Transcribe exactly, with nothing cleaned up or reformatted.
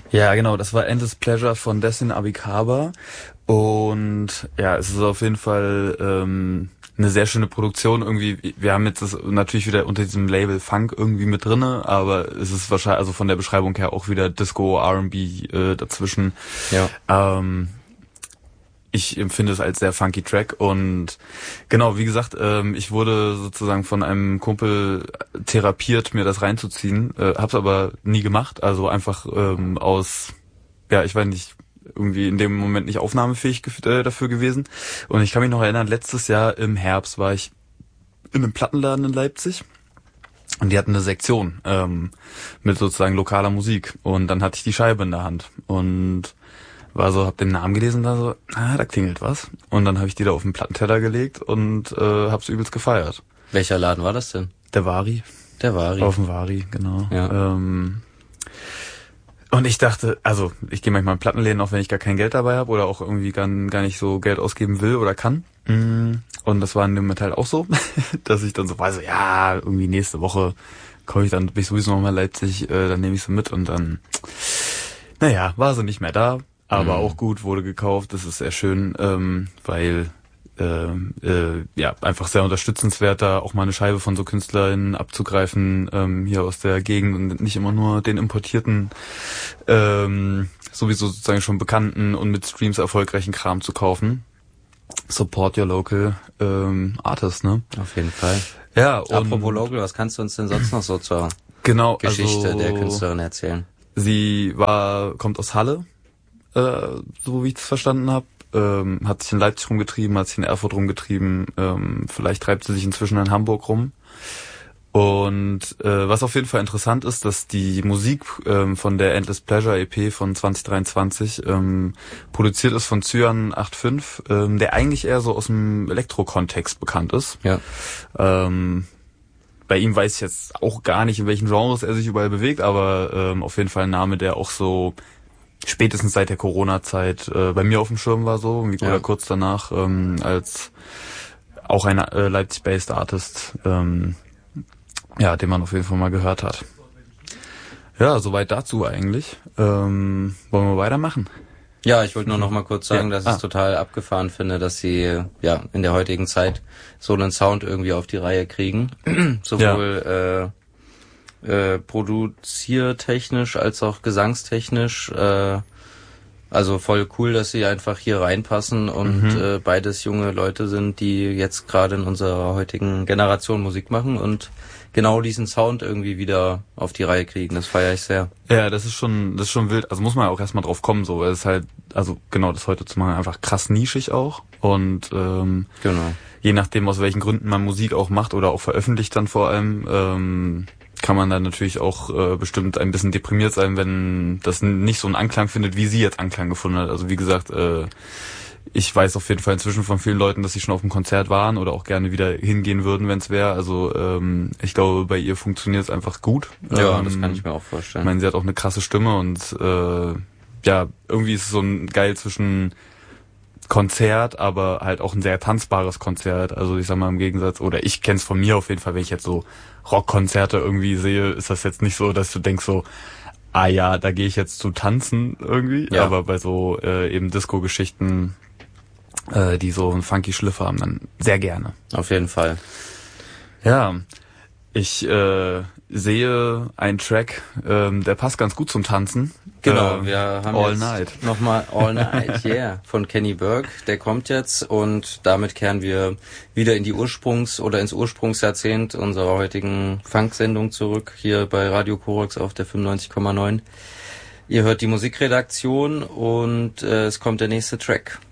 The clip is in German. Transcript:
Ja, genau, das war Endless Pleasure von Destin Abikaba. Und ja, es ist auf jeden Fall ähm, eine sehr schöne Produktion irgendwie. Wir haben jetzt das natürlich wieder unter diesem Label Funk irgendwie mit drinne, aber es ist wahrscheinlich, also von der Beschreibung her auch wieder Disco, R and B äh, dazwischen. Ja. Ähm, ich empfinde es als sehr funky Track und genau, wie gesagt, ähm, ich wurde sozusagen von einem Kumpel therapiert, mir das reinzuziehen, äh, hab's aber nie gemacht, also einfach ähm, aus, ja, ich weiß nicht, irgendwie in dem Moment nicht aufnahmefähig äh, dafür gewesen. Und ich kann mich noch erinnern, letztes Jahr im Herbst war ich in einem Plattenladen in Leipzig und die hatten eine Sektion ähm, mit sozusagen lokaler Musik und dann hatte ich die Scheibe in der Hand und war so, hab den Namen gelesen, da so, ah, da klingelt was. Und dann habe ich die da auf den Plattenteller gelegt und äh, hab's übelst gefeiert. Welcher Laden war das denn? Der Vari. Der Vari. Auf dem Vari, genau. Ja. Ähm, und ich dachte, also ich gehe manchmal in Plattenläden, auch wenn ich gar kein Geld dabei habe oder auch irgendwie gar, gar nicht so Geld ausgeben will oder kann. Und das war in dem Metall auch so, dass ich dann so weiß, ja, irgendwie nächste Woche komme ich dann, bin ich sowieso nochmal in Leipzig, äh, dann nehme ich sie mit und dann, naja, war sie nicht mehr da. Aber mhm. auch gut, wurde gekauft, das ist sehr schön, ähm, weil äh, äh, ja einfach sehr unterstützenswert, da auch mal eine Scheibe von so KünstlerInnen abzugreifen, ähm, hier aus der Gegend und nicht immer nur den importierten, ähm, sowieso sozusagen schon bekannten und mit Streams erfolgreichen Kram zu kaufen. Support your local ähm, artist, ne? Auf jeden Fall. Ja. Und apropos local, was kannst du uns denn sonst noch so zur genau, Geschichte also, der Künstlerin erzählen? Sie war, kommt aus Halle. Äh, so wie ich das verstanden habe, ähm, hat sich in Leipzig rumgetrieben, hat sich in Erfurt rumgetrieben, ähm, vielleicht treibt sie sich inzwischen in Hamburg rum. Und äh, was auf jeden Fall interessant ist, dass die Musik ähm, von der Endless Pleasure E P von zwanzig dreiundzwanzig ähm, produziert ist von Cyan fünfundachtzig, ähm, der eigentlich eher so aus dem Elektro-Kontext bekannt ist. Ja. Ähm, bei ihm weiß ich jetzt auch gar nicht, in welchen Genres er sich überall bewegt, aber ähm, auf jeden Fall ein Name, der auch so spätestens seit der Corona-Zeit äh, bei mir auf dem Schirm war so, wie ja. oder kurz danach, ähm, als auch ein äh, Leipzig-based Artist, ähm, ja, den man auf jeden Fall mal gehört hat. Ja, soweit dazu eigentlich. Ähm, wollen wir weitermachen? Ja, ich wollte nur noch mal kurz sagen, ja. dass ich ah. es total abgefahren finde, dass sie ja in der heutigen Zeit so einen Sound irgendwie auf die Reihe kriegen. Sowohl ja. äh, Äh, produziertechnisch als auch gesangstechnisch, äh, also voll cool, dass sie einfach hier reinpassen und mhm. äh, beides junge Leute sind, die jetzt gerade in unserer heutigen Generation Musik machen und genau diesen Sound irgendwie wieder auf die Reihe kriegen. Das feiere ich sehr. Ja, das ist schon, das ist schon wild. Also muss man ja auch erstmal drauf kommen, so. Es ist halt, also genau, das heute zu machen, einfach krass nischig auch und ähm, genau. je nachdem, aus welchen Gründen man Musik auch macht oder auch veröffentlicht dann vor allem, ähm, kann man dann natürlich auch äh, bestimmt ein bisschen deprimiert sein, wenn das nicht so einen Anklang findet, wie sie jetzt Anklang gefunden hat. Also wie gesagt, äh, ich weiß auf jeden Fall inzwischen von vielen Leuten, dass sie schon auf dem Konzert waren oder auch gerne wieder hingehen würden, wenn es wäre. Also ähm, ich glaube, bei ihr funktioniert es einfach gut. Ja, ähm, das kann ich mir auch vorstellen. Ich meine, sie hat auch eine krasse Stimme und äh, ja, irgendwie ist es so ein geil zwischen Konzert, aber halt auch ein sehr tanzbares Konzert. Also ich sag mal im Gegensatz, oder ich kenn's von mir auf jeden Fall, wenn ich jetzt so Rockkonzerte irgendwie sehe, ist das jetzt nicht so, dass du denkst so, ah ja, da gehe ich jetzt zu tanzen irgendwie. Ja. Aber bei so äh, eben Disco-Geschichten, äh, die so einen funky Schliff haben, dann sehr gerne. Auf jeden Fall. Ja, ich äh, sehe einen Track, ähm, der passt ganz gut zum Tanzen. Genau, äh, wir haben All jetzt Night. nochmal All Night, yeah, von Kenny Burke. Der kommt jetzt und damit kehren wir wieder in die Ursprungs- oder ins Ursprungsjahrzehnt unserer heutigen Funk-Sendung zurück, hier bei Radio Korax auf der fünfundneunzig Komma neun. Ihr hört die Musikredaktion und äh, es kommt der nächste Track.